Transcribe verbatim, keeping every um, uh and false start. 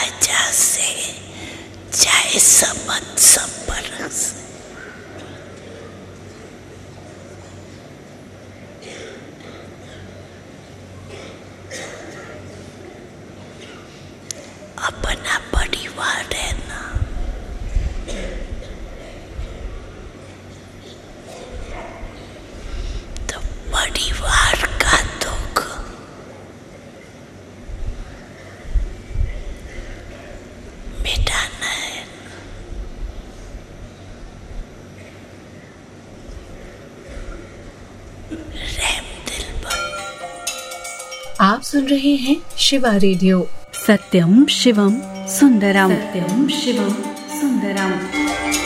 वजह से चाहे सबत सब बरस, अपना परिवार है ना, तो परिवार का दुख मिटाना है। रहम दिल पर। आप सुन रहे हैं शिवा रेडियो। सत्यम शिवम सुंदरम। सत्यम शिवम सुंदरम।